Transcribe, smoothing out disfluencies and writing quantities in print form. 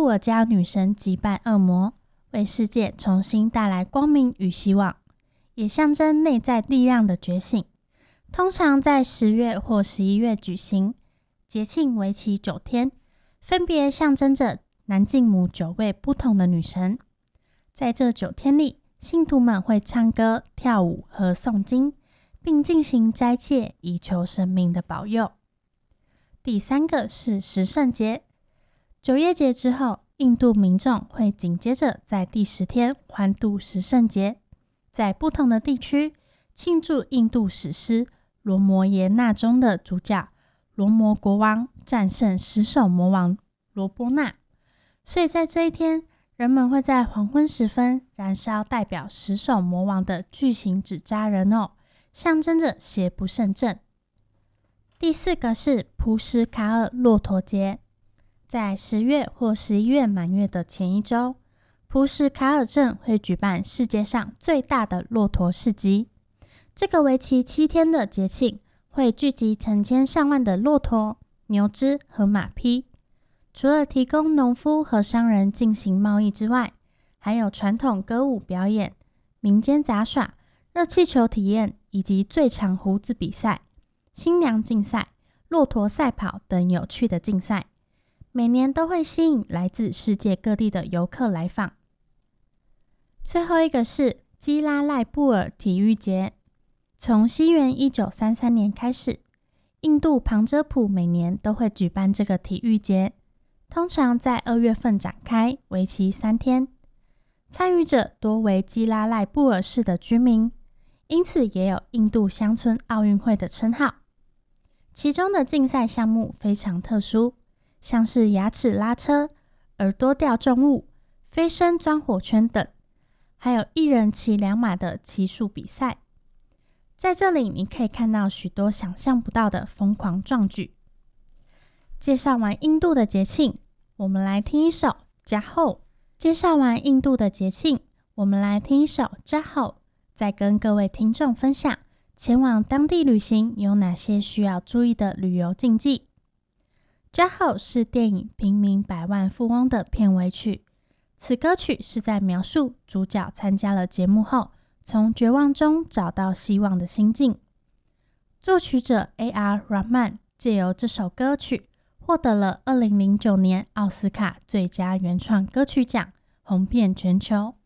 尔加女神击败恶魔，为世界重新带来光明与希望，也象征内在力量的觉醒。通常在10月或11月举行，节庆为期9天，分别象征着南境母9位不同的女神。在这9天里，信徒们会唱歌、跳舞和诵经，并进行斋戒，以求神明的保佑。第3个是十圣节。9夜节之后，印度民众会紧接着在第10天欢度十圣节，在不同的地区庆祝印度史诗《罗摩耶那》中的主角罗摩国王战胜10首魔王罗波那。所以在这一天，人们会在黄昏时分燃烧代表10首魔王的巨型纸扎人偶，象征着邪不胜正。第4个是普什卡尔骆驼节。在10月或11月满月的前一周，普什卡尔镇会举办世界上最大的骆驼市集。这个为期7天的节庆会聚集成千上万的骆驼、牛只和马匹。除了提供农夫和商人进行贸易之外，还有传统歌舞表演、民间杂耍、热气球体验，以及最长胡子比赛、新娘竞赛、骆驼赛跑等有趣的竞赛，每年都会吸引来自世界各地的游客来访。最后一个是基拉赖布尔体育节。从西元1933年开始，印度旁遮普每年都会举办这个体育节，通常在2月份展开，为期3天。参与者多为基拉赖布尔市的居民，因此也有印度乡村奥运会的称号。其中的竞赛项目非常特殊，像是牙齿拉车、耳朵吊重物、飞身钻火圈等，还有1人骑2马的骑术比赛。在这里你可以看到许多想象不到的疯狂壮举。介绍完印度的节庆，我们来听一首 Jaho。 介绍完印度的节庆，我们来听一首 Jaho， 再跟各位听众分享前往当地旅行有哪些需要注意的旅游禁忌。 Jaho 是电影《平民百万富翁》的片尾曲，此歌曲是在描述主角参加了节目后，从绝望中找到希望的心境。作曲者 A.R. Rahman 借由这首歌曲获得了2009年奥斯卡最佳原创歌曲奖，红遍全球。